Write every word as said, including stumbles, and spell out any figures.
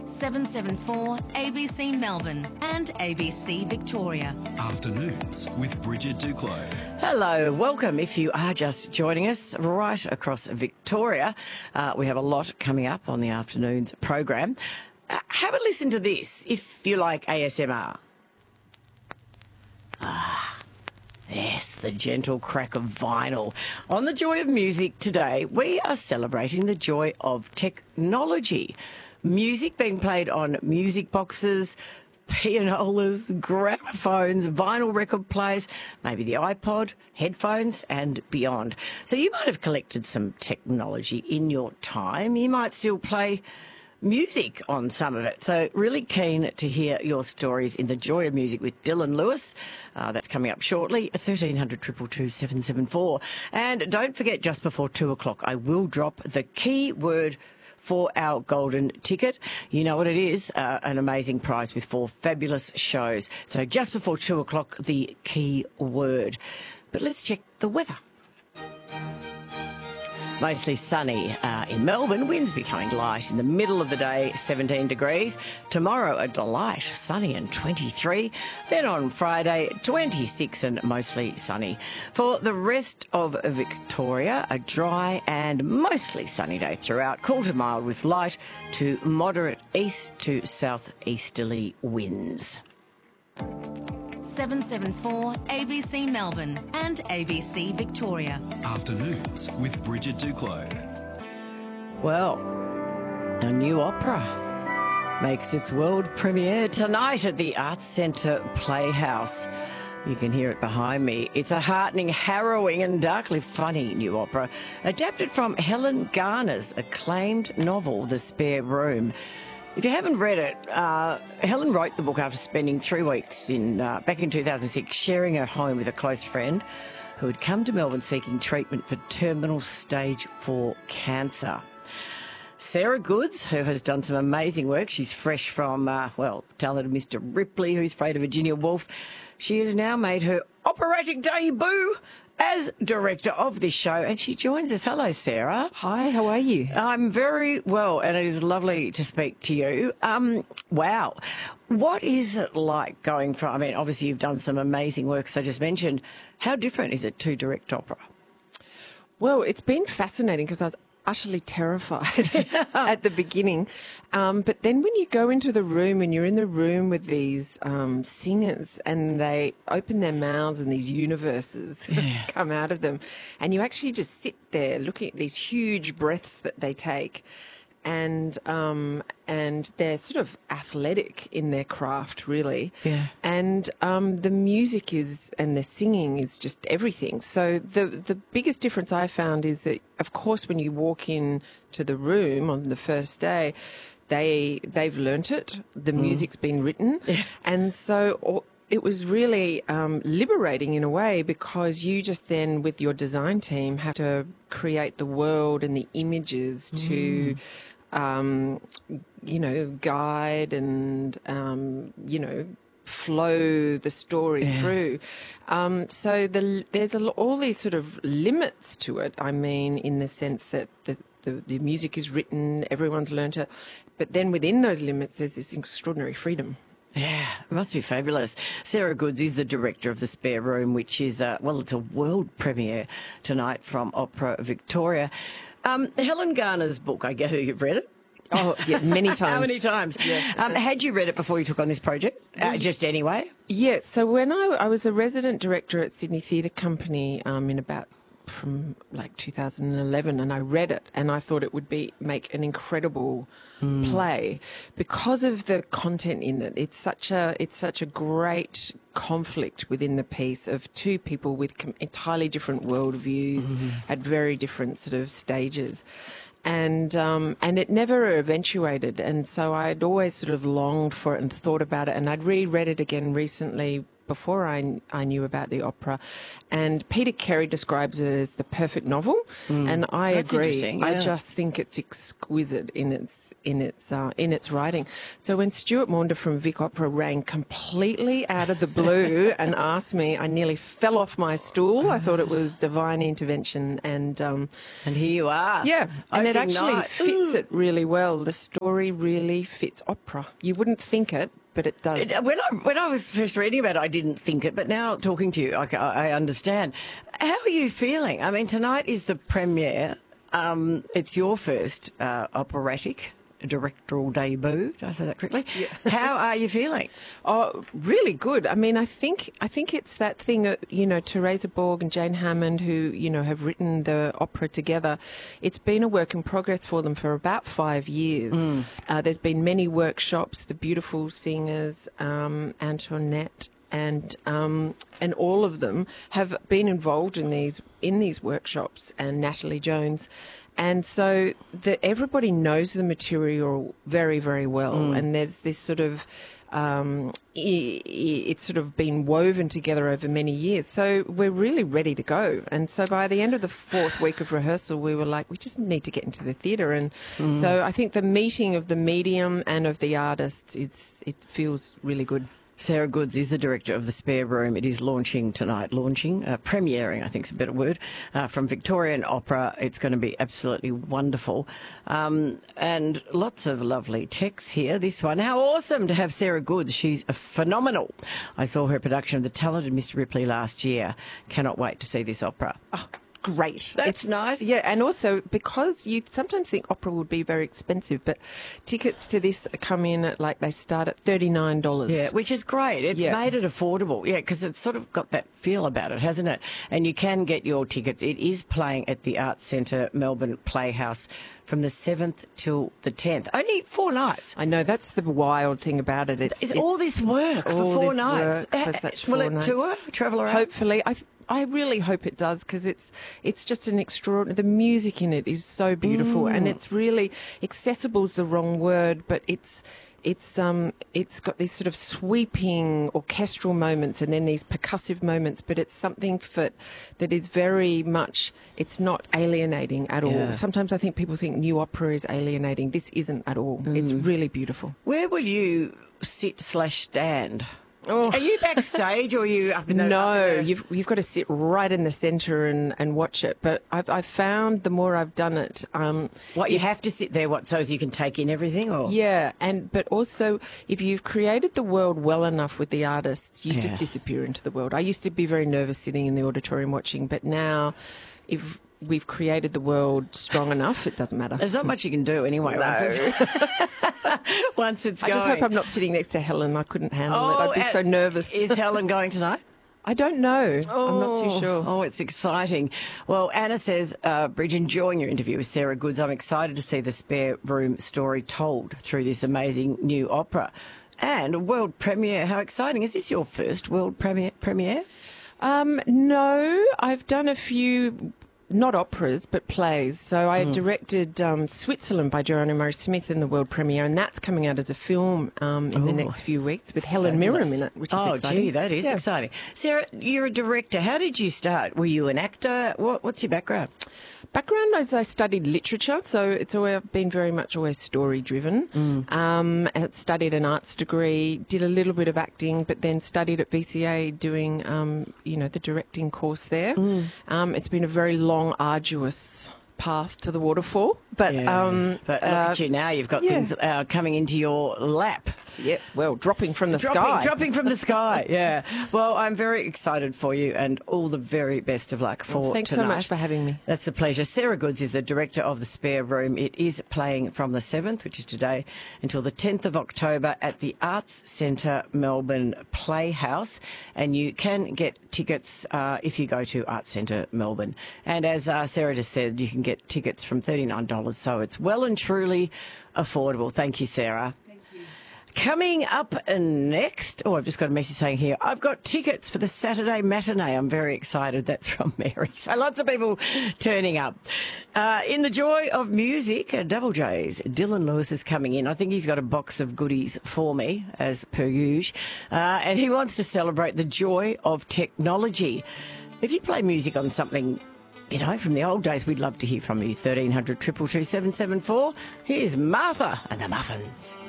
seven seven four A B C Melbourne and A B C Victoria. Afternoons with Bridget Duclos. Hello, welcome. If you are just joining us right across Victoria, uh, we have a lot coming up on the afternoons program. Uh, have a listen to this if you like A S M R. Ah, yes, the gentle crack of vinyl. On the Joy of Music today, we are celebrating the joy of technology. Music being played on music boxes, pianolas, gramophones, vinyl record players, maybe the iPod, headphones and beyond. So you might have collected some technology in your time. You might still play music on some of it. So really keen to hear your stories in the Joy of Music with Dylan Lewis. Uh, that's coming up shortly, thirteen hundred, two two two, seven seven four. And don't forget, just before two o'clock, I will drop the key word for our golden ticket. You know what it is, uh, an amazing prize with four fabulous shows. So just before two o'clock, the key word. But let's check the weather. Mostly sunny uh, in Melbourne. Winds becoming light in the middle of the day, seventeen degrees. Tomorrow, a delight, sunny and twenty-three. Then on Friday, twenty-six and mostly sunny. For the rest of Victoria, a dry and mostly sunny day throughout. Cool to mild with light to moderate east to southeasterly winds. seven seven four A B C Melbourne and A B C Victoria. Afternoons with Bridget Duclos. Well, a new opera makes its world premiere tonight at the Arts Centre Playhouse. You can hear it behind me. It's a heartening, harrowing and darkly funny new opera adapted from Helen Garner's acclaimed novel, The Spare Room. If you haven't read it, uh, Helen wrote the book after spending three weeks in uh, back in two thousand six sharing her home with a close friend who had come to Melbourne seeking treatment for terminal stage four cancer. Sarah Goods, who has done some amazing work. She's fresh from, uh, well, talented Mister Ripley, Who's Afraid of Virginia Woolf. She has now made her operatic debut as director of this show, and she joins us. Hello, Sarah. Hi, how are you? I'm very well, and it is lovely to speak to you. Um, wow. What is it like going from, I mean, obviously you've done some amazing work, as I just mentioned. How different is it to direct opera? Well, it's been fascinating because I was utterly terrified at the beginning. Um, but then when you go into the room and you're in the room with these um, singers and they open their mouths and these universes Yeah. come out of them, and you actually just sit there looking at these huge breaths that they take. And um, and they're sort of athletic in their craft, really. Yeah. And um, the music is and the singing is just everything. So the the biggest difference I found is that, of course, when you walk in to the room on the first day, they they've learnt it. The music's been written, Yeah. and so. Or, it was really um, liberating in a way, because you just then, with your design team, have to create the world and the images to, um, you know, guide and, um, you know, flow the story Yeah. through. Um, so the, there's a, all these sort of limits to it. I mean, in the sense that the, the, the music is written, everyone's learnt it. But then within those limits, there's this extraordinary freedom. Yeah, it must be fabulous. Sarah Goods is the director of The Spare Room, which is, uh, well, it's a world premiere tonight from Opera Victoria. Um, Helen Garner's book, I gather you've read it? Oh, yeah, many times. How many times? Yes. Um, had you read it before you took on this project? Uh, just anyway? Yes. So when I, I was a resident director at Sydney Theatre Company um, in about from like two thousand eleven, and I read it and I thought it would be make an incredible mm. play because of the content in it. It's such a it's such a great conflict within the piece of two people with com- entirely different worldviews mm. at very different sort of stages. And um, and it never eventuated, and so I'd always sort of longed for it and thought about it, and I'd reread it again recently before I, I knew about the opera. And Peter Carey describes it as the perfect novel. Mm. And I That's agree. interesting, yeah. I just think it's exquisite in its in its uh, in its writing. So when Stuart Maunder from Vic Opera rang completely out of the blue and asked me, I nearly fell off my stool. I thought it was divine intervention, and um, and here you are. yeah, and it Opening actually night. fits Ooh. it really well. The story really fits opera. You wouldn't think it, but it does. It- When I when I was first reading about it, I didn't think it, but now talking to you, I, ca- I understand. How are you feeling? I mean, tonight is the premiere. Um, it's your first uh, operatic directorial debut. Did I say that correctly? Yeah. How are you feeling? Oh, really good. I mean, I think I think it's that thing, uh, you know, Teresa Borg and Jane Hammond, who, you know, have written the opera together. It's been a work in progress for them for about five years. Mm. Uh, there's been many workshops, the beautiful singers, um, Antoinette, and um, and all of them have been involved in these in these workshops, and Natalie Jones. And so the, everybody knows the material very, very well. Mm. And there's this sort of, um, i- i- it's sort of been woven together over many years. So we're really ready to go. And so by the end of the fourth week of rehearsal, we were like, we just need to get into the theatre. And mm. so I think the meeting of the medium and of the artists, it's, it feels really good. Sarah Goods is the director of the Spare Room. It is launching tonight, launching, uh, premiering, I think is a better word, uh, from Victorian Opera. It's going to be absolutely wonderful. Um, and lots of lovely texts here. This one, how awesome to have Sarah Goods. She's a phenomenal. I saw her production of The Talented Mister Ripley last year. Cannot wait to see this opera. Oh, great. That's It's nice. Yeah, and also because you sometimes think opera would be very expensive, but tickets to this come in at, like, they start at thirty-nine dollars. Yeah, which is great. It's Yeah. made it affordable. Yeah, because it's sort of got that feel about it, hasn't it? And you can get your tickets. It is playing at the Arts Centre Melbourne Playhouse from the seventh till the tenth. Only four nights. I know, that's the wild thing about it. It's, Is it's all this work for all four this nights? work for Uh, such Will four it nights. tour, travel around? Hopefully. I th- I really hope it does, because it's it's just an extraordinary. The music in it is so beautiful, Mm. and it's really accessible is the wrong word, but it's it's um it's got these sort of sweeping orchestral moments and then these percussive moments, but it's something that that is very much, it's not alienating at all. Yeah. Sometimes I think people think new opera is alienating. This isn't at all. Mm. It's really beautiful. Where will you sit slash stand? Oh. Are you backstage or are you up in the... No, up in the- you've you've got to sit right in the centre and, and watch it. But I've I've found the more I've done it, um, What, you have to sit there, what, so as you can take in everything? Or yeah, and but also if you've created the world well enough with the artists, you Yeah. just disappear into the world. I used to be very nervous sitting in the auditorium watching, but now, if we've created the world strong enough, it doesn't matter. There's not much you can do anyway. Once it's, once it's I going. just hope I'm not sitting next to Helen. I couldn't handle Oh, it. I'd be and so nervous. Is Helen going tonight? I don't know. I'm not too sure. Oh, it's exciting. Well, Anna says, uh, Bridge, enjoying your interview with Sarah Goods. I'm excited to see the Spare Room story told through this amazing new opera. And a world premiere. How exciting. Is this your first world premiere? premiere? Um, no, I've done a few, not operas, but plays. So I Mm. directed um, Switzerland by Geronimo Smith in the world premiere, and that's coming out as a film um, in the Oh, next few weeks with Helen Fabulous. Mirren in it, which is oh, exciting. gee, that is Yeah. exciting. Sarah, you're a director. How did you start? Were you an actor? What, what's your background? Background is I studied literature, so it's always been very much always story driven. Mm. Um, and studied an arts degree, did a little bit of acting, but then studied at V C A doing, um, you know, the directing course there. Mm. Um, it's been a very long, arduous path to the waterfall, but Yeah. um, but look uh, at you now. You've got yeah. things uh, coming into your lap. yes, well, dropping from the dropping, sky. Dropping from the sky, yeah. Well, I'm very excited for you and all the very best of luck for Well, thanks tonight. so much for having me. That's a pleasure. Sarah Goods is the director of the Spare Room. It is playing from the seventh, which is today, until the tenth of October at the Arts Centre Melbourne Playhouse. And you can get tickets uh, if you go to Arts Centre Melbourne. And as uh, Sarah just said, you can get tickets from thirty-nine dollars. So it's well and truly affordable. Thank you, Sarah. Coming up next, oh, I've just got a message saying here, I've got tickets for the Saturday matinee. I'm very excited. That's from Mary. So lots of people turning up. Uh, in the joy of music, uh, Double J's, Dylan Lewis is coming in. I think he's got a box of goodies for me, as per usual. Uh, and he wants to celebrate the joy of technology. If you play music on something, you know, from the old days, we'd love to hear from you. thirteen hundred, two two two, seven seven four. Here's Martha and the Muffins.